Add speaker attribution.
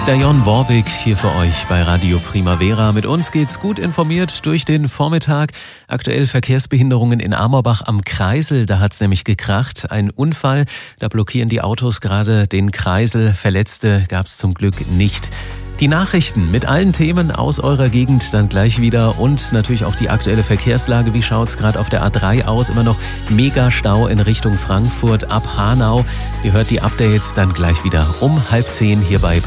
Speaker 1: Dionne Warwick hier für euch bei Radio Primavera. Mit uns geht's gut informiert durch den Vormittag. Aktuell Verkehrsbehinderungen in Amorbach am Kreisel, da hat's nämlich gekracht. Ein Unfall, da blockieren die Autos gerade den Kreisel. Verletzte gab's zum Glück nicht. Die Nachrichten mit allen Themen aus eurer Gegend dann gleich wieder und natürlich auch die aktuelle Verkehrslage. Wie schaut's gerade auf der A3 aus? Immer noch Mega-Stau in Richtung Frankfurt ab Hanau. Ihr hört die Updates dann gleich wieder um 9:30 hier bei